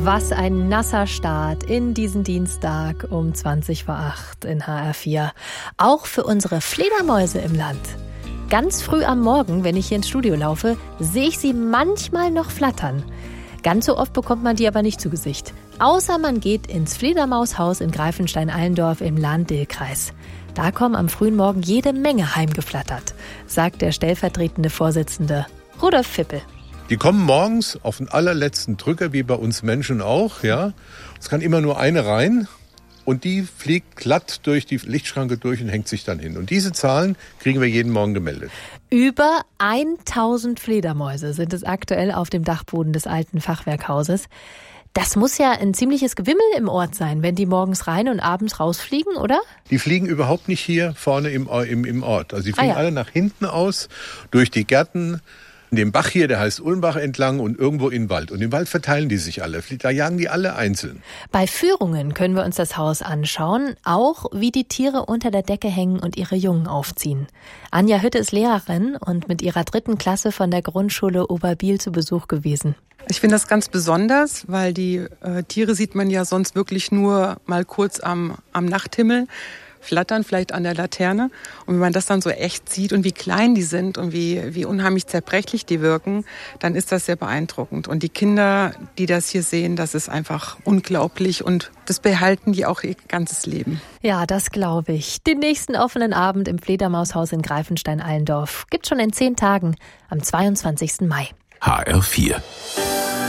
Was ein nasser Start in diesen Dienstag um 20:08 in HR4. Auch für unsere Fledermäuse im Land. Ganz früh am Morgen, wenn ich hier ins Studio laufe, sehe ich sie manchmal noch flattern. Ganz so oft bekommt man die aber nicht zu Gesicht. Außer man geht ins Fledermaushaus in Greifenstein-Allendorf im Lahn-Dill-Kreis. Da kommen am frühen Morgen jede Menge heimgeflattert, sagt der stellvertretende Vorsitzende Rudolf Fippel. Die kommen morgens auf den allerletzten Drücker, wie bei uns Menschen auch. Ja. Es kann immer nur eine rein und die fliegt glatt durch die Lichtschranke durch und hängt sich dann hin. Und diese Zahlen kriegen wir jeden Morgen gemeldet. Über 1000 Fledermäuse sind es aktuell auf dem Dachboden des alten Fachwerkhauses. Das muss ja ein ziemliches Gewimmel im Ort sein, wenn die morgens rein und abends rausfliegen, oder? Die fliegen überhaupt nicht hier vorne im Ort. Also die fliegen alle nach hinten aus, durch die Gärten, den Bach hier, der heißt Ulmbach entlang und irgendwo in den Wald. Und im Wald verteilen die sich alle. Da jagen die alle einzeln. Bei Führungen können wir uns das Haus anschauen, auch wie die Tiere unter der Decke hängen und ihre Jungen aufziehen. Anja Hütte ist Lehrerin und mit ihrer 3. Klasse von der Grundschule Oberbiel zu Besuch gewesen. Ich finde das ganz besonders, weil die Tiere sieht man ja sonst wirklich nur mal kurz am Nachthimmel flattern, vielleicht an der Laterne. Und wenn man das dann so echt sieht und wie klein die sind und wie unheimlich zerbrechlich die wirken, dann ist das sehr beeindruckend. Und die Kinder, die das hier sehen, das ist einfach unglaublich und das behalten die auch ihr ganzes Leben. Ja, das glaube ich. Den nächsten offenen Abend im Fledermaushaus in Greifenstein-Allendorf gibt's schon in 10 Tagen, am 22. Mai. HR4